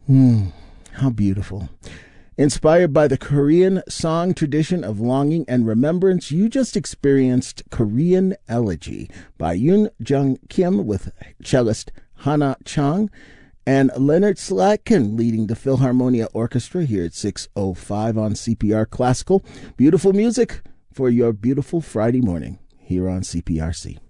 How beautiful. Inspired by the Korean song tradition of longing and remembrance, you just experienced Korean Elegy by Yoon Jung Kim with cellist Hana Chang and Leonard Slatkin leading the Philharmonia Orchestra here at 6:05 on CPR Classical. Beautiful music for your beautiful Friday morning here on CPRC.